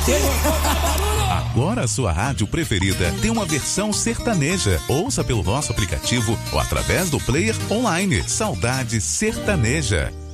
Agora a sua rádio preferida tem uma versão sertaneja. Ouça pelo nosso aplicativo ou através do player online. Saudade Sertaneja.